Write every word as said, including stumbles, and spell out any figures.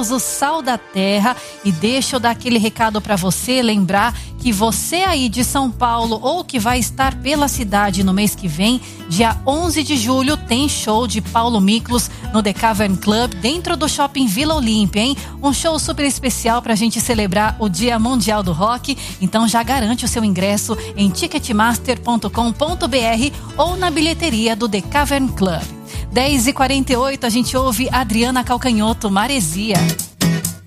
Unidos, o Sal da Terra. E deixa eu dar aquele recado para você, lembrar que você aí de São Paulo ou que vai estar pela cidade no mês que vem, dia onze de julho, tem show de Paulo Miklos no The Cavern Club, dentro do Shopping Vila Olímpia, hein? Um show super especial pra gente celebrar o Dia Mundial do Rock. Então já garante o seu ingresso em ticketmaster ponto com ponto br ou na bilheteria do The Cavern Club. dez e quarenta e oito, a gente ouve Adriana Calcanhoto, Maresia.